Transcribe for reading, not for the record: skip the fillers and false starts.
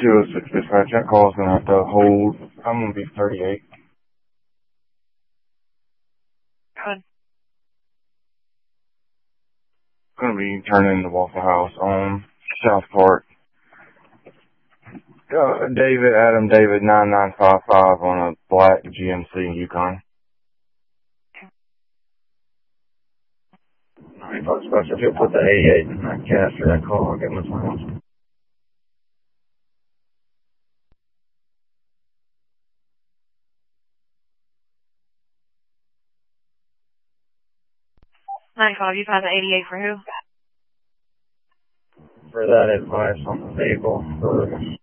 206 dispatch. That call's gonna have to hold. I'm gonna be 38. Good. Gonna be turning into Waffle House on South Park. Adam David 9955 on a black GMC Yukon. Alright, folks, if you'll put the 88 in that cast for that call, I'll get my plans. You've had the 88 for who? For that advice on the vehicle for